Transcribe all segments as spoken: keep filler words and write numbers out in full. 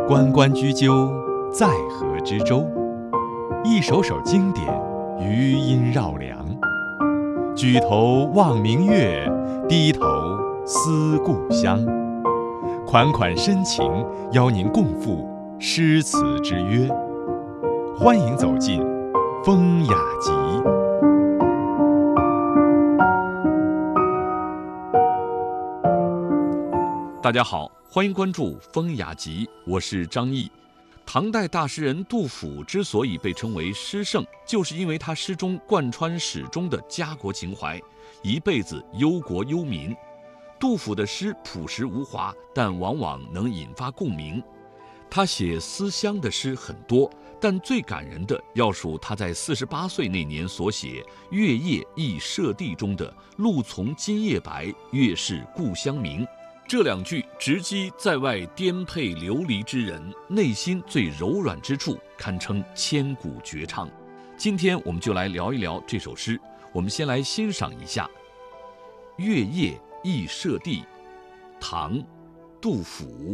关关雎鸠，在河之洲。一首首经典，余音绕梁。举头望明月，低头思故乡。款款深情，邀您共赴诗词之约。欢迎走进风雅集。 大家好，欢迎关注风雅集，我是张毅。唐代大诗人杜甫之所以被称为诗圣，就是因为他诗中贯穿始终的家国情怀，一辈子忧国忧民。杜甫的诗朴实无华，但往往能引发共鸣。他写思乡的诗很多，但最感人的要数他在四十八岁那年所写《月夜忆舍弟》中的“露从今夜白，月是故乡明”。这两句直击在外颠沛流离之人内心最柔软之处，堪称千古绝唱。今天我们就来聊一聊这首诗。我们先来欣赏一下《月夜忆舍弟》，唐·杜甫。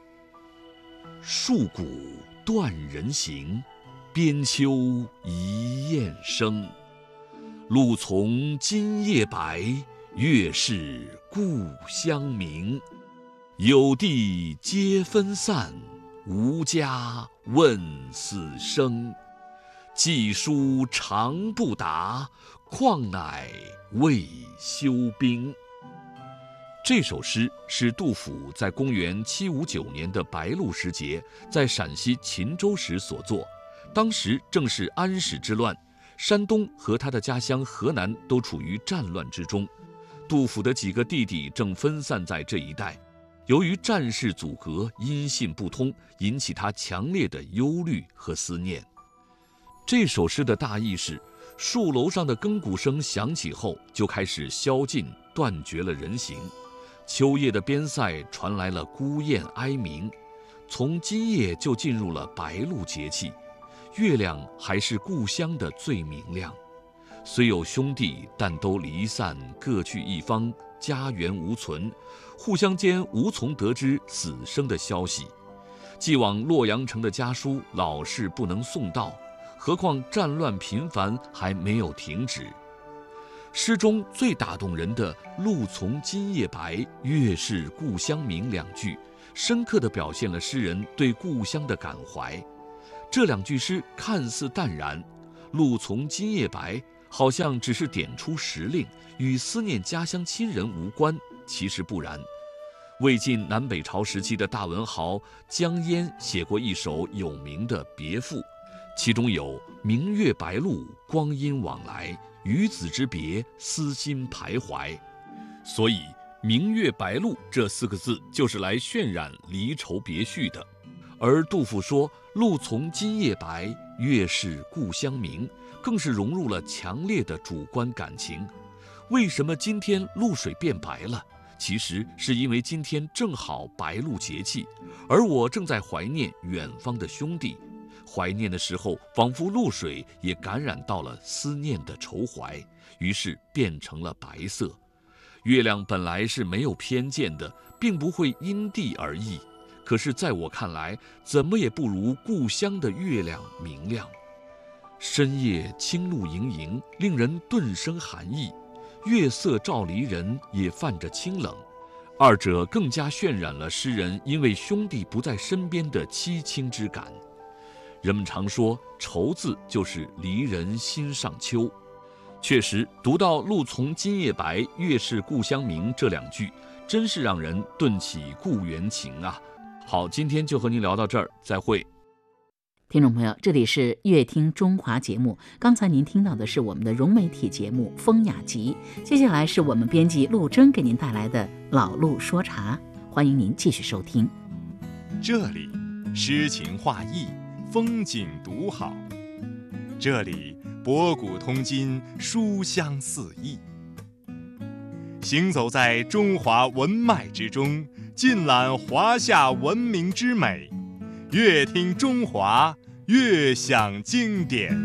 戍鼓断人行，边秋一雁声。露从今夜白，月是故乡明。有地皆分散，无家问死生。寄书长不达，况乃未休兵。这首诗是杜甫在公元七五九年的白露时节，在陕西秦州时所作。当时正是安史之乱，山东和他的家乡河南都处于战乱之中。杜甫的几个弟弟正分散在这一带，由于战事阻隔，音信不通，引起他强烈的忧虑和思念。这首诗的大意是，戍楼上的更鼓声响起后，就开始宵禁，断绝了人行。秋夜的边塞传来了孤雁哀鸣，从今夜就进入了白露节气，月亮还是故乡的最明亮。虽有兄弟，但都离散，各去一方，家园无存，互相间无从得知死生的消息。寄往洛阳城的家书老是不能送到，何况战乱频繁还没有停止。诗中最打动人的“露从今夜白，月是故乡明”两句，深刻地表现了诗人对故乡的感怀。这两句诗看似淡然，“露从今夜白”好像只是点出时令，与思念家乡亲人无关，其实不然。魏晋南北朝时期的大文豪江淹写过一首有名的别赋，其中有“明月白露，光阴往来，与子之别，思心徘徊”。所以“明月白露”这四个字就是来渲染离愁别绪的。而杜甫说“露从今夜白，月是故乡明”，更是融入了强烈的主观感情。为什么今天露水变白了？其实是因为今天正好白露节气，而我正在怀念远方的兄弟。怀念的时候，仿佛露水也感染到了思念的愁怀，于是变成了白色。月亮本来是没有偏见的，并不会因地而异，可是在我看来，怎么也不如故乡的月亮明亮。深夜清露盈盈，令人顿生寒意，月色照离人，也泛着清冷。二者更加渲染了诗人因为兄弟不在身边的凄清之感。人们常说愁字就是离人心上秋，确实读到“露从今夜白，月是故乡明”这两句，真是让人顿起故园情啊。好，今天就和您聊到这儿，再会。 听众朋友，这里是乐听中华节目，刚才您听到的是我们的融媒体节目《风雅集》，接下来是我们编辑陆征给您带来的老陆说茶，欢迎您继续收听。 这里诗情画意，风景独好，这里博古通今，书香四溢。行走在中华文脉之中，尽览华夏文明之美，乐听中华，乐享经典。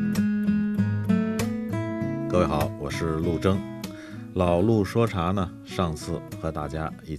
各位好，我是陆征。老陆说茶呢，上次和大家一起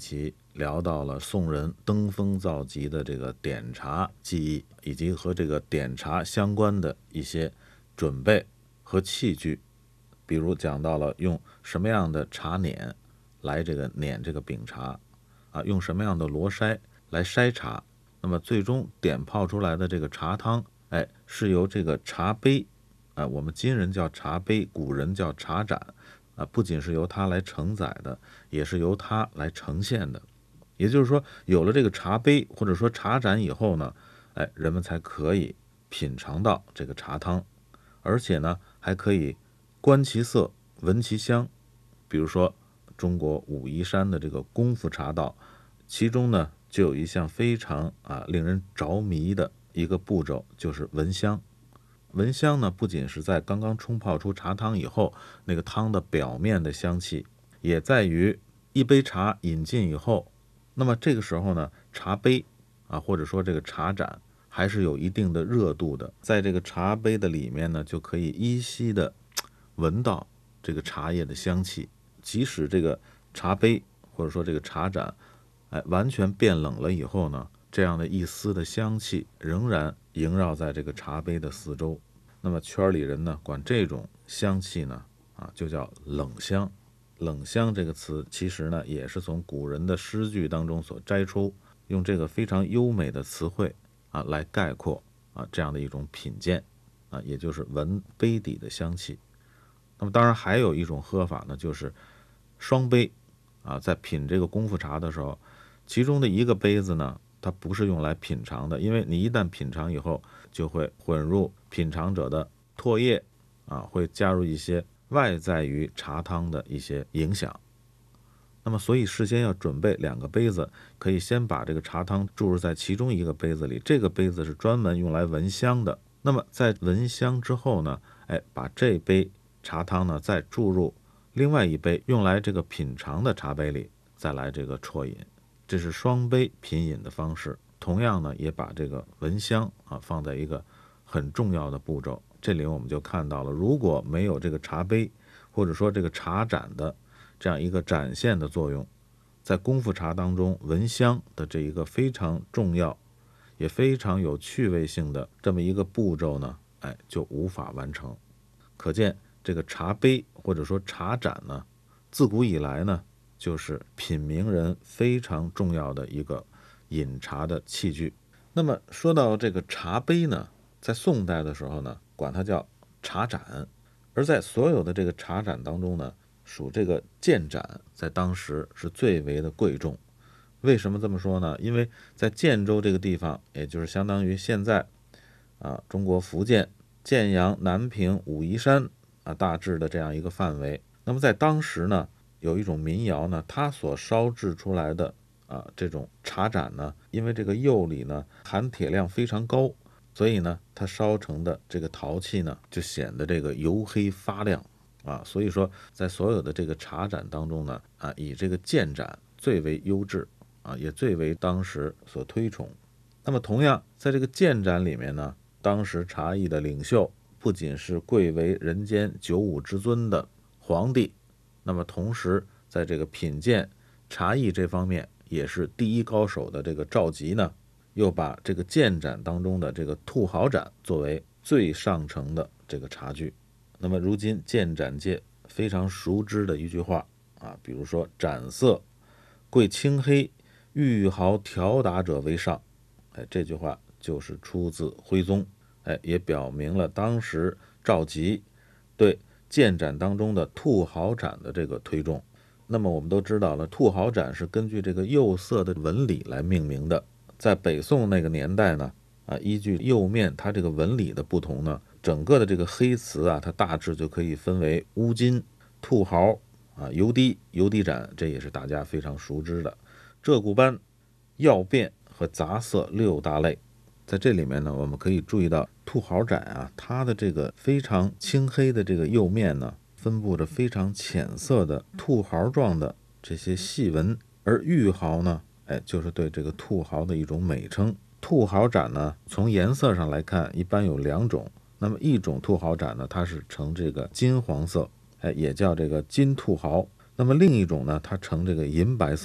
聊到了宋人登峰造极的这个点茶技艺，以及和这个点茶相关的一些准备和器具，比如讲到了用什么样的茶碾来这个碾这个饼茶啊，用什么样的罗筛来筛茶，那么最终点泡出来的这个茶汤，哎，是由这个茶杯啊，我们今人叫茶杯，古人叫茶盏啊，不仅是由它来承载的，也是由它来呈现的。也就是说，有了这个茶杯或者说茶盏以后呢，哎，人们才可以品尝到这个茶汤，而且呢，还可以观其色，闻其香。比如说，中国武夷山的这个功夫茶道，其中呢，就有一项非常啊令人着迷的一个步骤，就是闻香。闻香呢，不仅是在刚刚冲泡出茶汤以后，那个汤的表面的香气，也在于一杯茶饮尽以后，那么这个时候呢，茶杯啊，或者说这个茶盏还是有一定的热度的，在这个茶杯的里面呢，就可以依稀的闻到这个茶叶的香气。即使这个茶杯或者说这个茶盏，哎，完全变冷了以后呢，这样的一丝的香气仍然萦绕在这个茶杯的四周。那么圈里人呢，管这种香气呢，啊，就叫冷香。冷香这个词其实呢，也是从古人的诗句当中所摘出，用这个非常优美的词汇啊来概括啊这样的一种品鉴啊，也就是闻杯底的香气。那么当然还有一种喝法呢，就是双杯啊，在品这个功夫茶的时候，其中的一个杯子呢，它不是用来品尝的，因为你一旦品尝以后，就会混入品尝者的唾液啊，会加入一些外在于茶汤的一些影响。那么所以事先要准备两个杯子，可以先把这个茶汤注入在其中一个杯子里，这个杯子是专门用来闻香的。那么在闻香之后呢，哎，把这杯茶汤呢再注入另外一杯用来这个品尝的茶杯里，再来这个啜饮，这是双杯品饮的方式。同样呢，也把这个闻香啊放在一个很重要的步骤。这里我们就看到了，如果没有这个茶杯或者说这个茶盏的这样一个展现的作用，在功夫茶当中闻香的这一个非常重要也非常有趣味性的这么一个步骤呢，哎，就无法完成。可见这个茶杯或者说茶盏呢，自古以来呢，就是品茗人非常重要的一个饮茶的器具。那么说到这个茶杯呢，在宋代的时候呢，管它叫茶盏，而在所有的这个茶盏当中呢，属这个建盏在当时是最为的贵重。为什么这么说呢？因为在建州这个地方，也就是相当于现在啊中国福建建阳、南平、武夷山啊大致的这样一个范围。那么在当时呢，有一种民谣呢，它所烧制出来的啊这种茶盏呢，因为这个釉里呢含铁量非常高，所以呢它烧成的这个陶器呢就显得这个黝黑发亮啊。所以说在所有的这个茶盏当中呢，啊以这个建盏最为优质啊，也最为当时所推崇。那么同样在这个建盏里面呢，当时茶艺的领袖不仅是贵为人间九五之尊的皇帝，那么同时在这个品鉴茶艺这方面也是第一高手的这个赵佶呢，又把这个建盏当中的这个兔毫盏作为最上乘的这个茶具。那么如今建盏界非常熟知的一句话啊，比如说盏色贵青黑，玉毫调打者为上，哎，这句话就是出自徽宗，哎，也表明了当时赵佶对建盏当中的兔毫盏的这个推重。那么我们都知道了，兔毫盏是根据这个釉色的纹理来命名的。在北宋那个年代呢，啊，依据釉面它这个纹理的不同呢，整个的这个黑瓷啊，它大致就可以分为乌金、兔毫啊、油滴、油滴盏，这也是大家非常熟知的。鹧鸪斑、曜变和杂色六大类。在这里面呢，我们可以注意到兔毫盏啊，它的这个非常青黑的这个釉面呢，分布着非常浅色的兔毫状的这些细纹，而玉毫呢，哎，就是对这个兔毫的一种美称。兔毫盏呢，从颜色上来看，一般有两种。那么一种兔毫盏呢，它是呈这个金黄色，哎，也叫这个金兔毫。那么另一种呢，它呈这个银白色，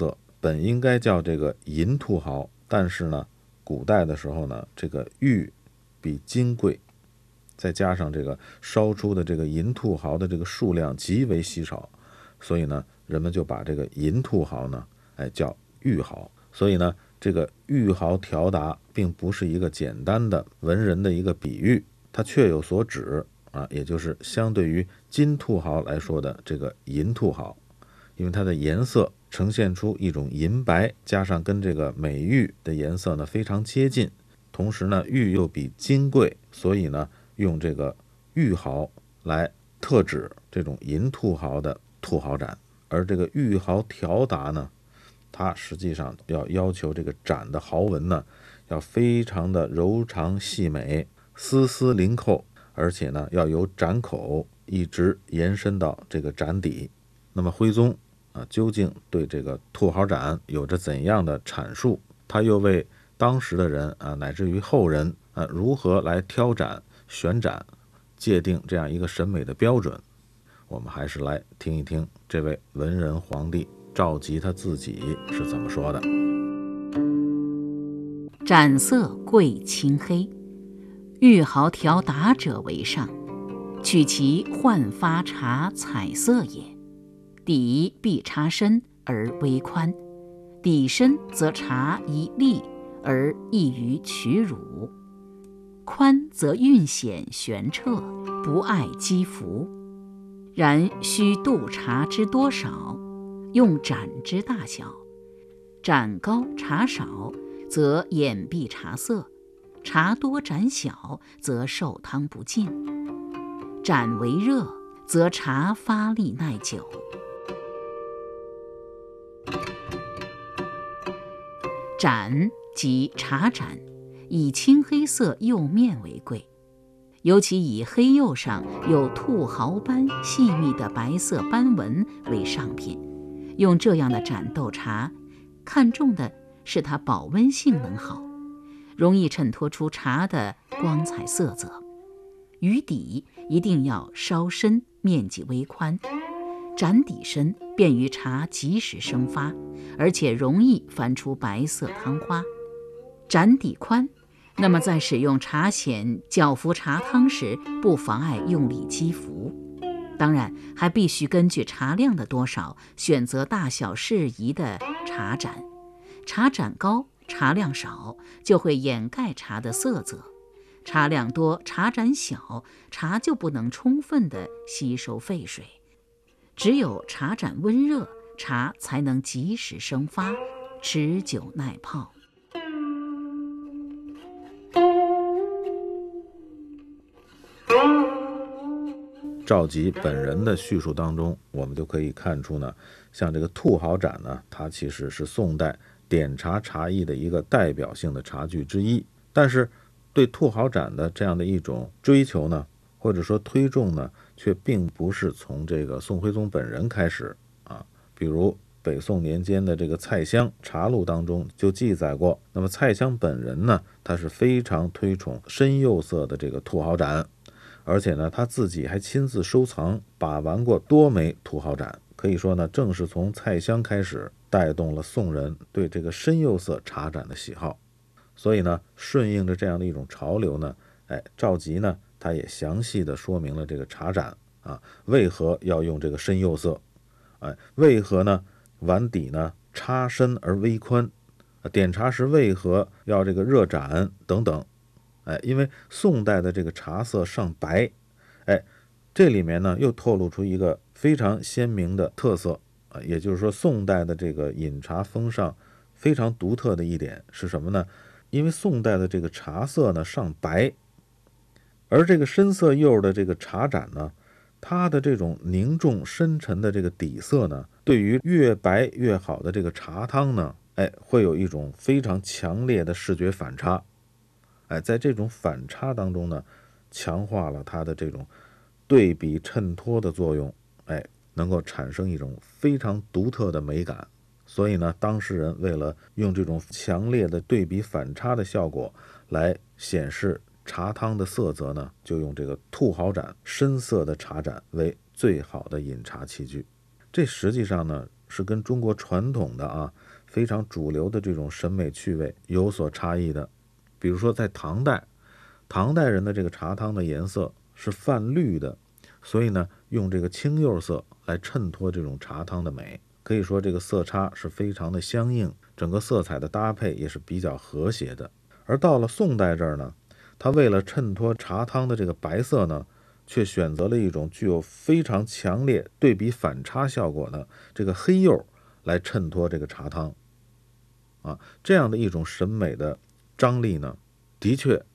本应该叫这个银兔毫，但是呢，古代的时候呢，这个玉比金贵，再加上这个烧出的这个银兔毫的这个数量极为稀少，所以呢，人们就把这个银兔毫呢，哎，叫玉毫。所以呢，这个玉毫条达并不是一个简单的文人的一个比喻，它确有所指啊，也就是相对于金兔毫来说的这个银兔毫，因为它的颜色呈现出一种银白，加上跟这个美玉的颜色呢非常接近，同时呢，玉又比金贵，所以呢，用这个玉毫来特指这种银兔毫的兔毫盏。而这个玉毫条达呢，它实际上要要求这个盏的毫纹呢，要非常的柔长细美，丝丝临扣，而且呢，要由盏口一直延伸到这个盏底。那么徽宗啊，究竟对这个兔毫盏有着怎样的阐述？他又为当时的人啊，乃至于后人啊，如何来挑盏、选盏，界定这样一个审美的标准？我们还是来听一听这位文人皇帝赵佶他自己是怎么说的。 盏色贵青黑，玉毫条达者为上，取其焕发茶彩色也。底必茶深而微宽，底深则茶宜立而易于取乳，宽则韵显玄澈，不碍肌肤。然须度茶之多少，用盏之大小。盏高茶少，则掩蔽茶色；茶多盏小，则受汤不尽。盏为热，则茶发力耐久。盏即茶盏，以青黑色釉面为贵，尤其以黑釉上有兔毫般细密的白色斑纹为上品。用这样的盏斗茶，看重的是它保温性能好，容易衬托出茶的光彩色泽。于底一定要稍深，面积微宽，盏底深，便于茶及时生发，而且容易翻出白色汤花。盏底宽，那么在使用茶筅搅服茶汤时，不妨碍用力击服。当然，还必须根据茶量的多少，选择大小适宜的茶盏。茶盏高，茶量少，就会掩盖茶的色泽；茶量多，茶盏小，茶就不能充分地吸收沸水。只有茶盏温热，茶才能及时生发，持久耐泡。 赵佶本人的叙述当中，我们就可以看出呢，像这个兔毫盏呢，它其实是宋代点茶茶艺的一个代表性的茶具之一。但是对兔毫盏的这样的一种追求呢，或者说推重呢，却并不是从这个宋徽宗本人开始啊。比如北宋年间的这个蔡襄茶录当中就记载过，那么蔡襄本人呢，他是非常推崇深釉色的这个兔毫盏，而且呢，他自己还亲自收藏把玩过多枚兔毫盏。可以说呢，正是从蔡襄开始，带动了宋人对这个深釉色茶盏的喜好。所以呢，顺应着这样的一种潮流呢，哎，赵佶呢，他也详细的说明了这个茶盏啊，为何要用这个深釉色，哎，为何呢，碗底呢插深而微宽，点茶时为何要这个热盏等等。哎，因为宋代的这个茶色上白，哎，这里面呢又透露出一个非常鲜明的特色啊，也就是说，宋代的这个饮茶风尚非常独特的一点是什么呢？因为宋代的这个茶色呢上白，而这个深色釉的这个茶盏呢，它的这种凝重深沉的这个底色呢，对于越白越好的这个茶汤呢，哎，会有一种非常强烈的视觉反差。哎，在这种反差当中呢，强化了它的这种对比衬托的作用，哎，能够产生一种非常独特的美感。所以呢，当事人为了用这种强烈的对比反差的效果来显示茶汤的色泽呢，就用这个兔毫盏深色的茶盏为最好的饮茶器具。这实际上呢，是跟中国传统的啊非常主流的这种审美趣味有所差异的。比如说在唐代，唐代人的这个茶汤的颜色是泛绿的，所以呢用这个青釉色来衬托这种茶汤的美，可以说这个色差是非常的相应，整个色彩的搭配也是比较和谐的。而到了宋代这儿呢，他为了衬托茶汤的这个白色呢，却选择了一种具有非常强烈对比反差效果的这个黑釉来衬托这个茶汤啊，这样的一种审美的张力呢，的确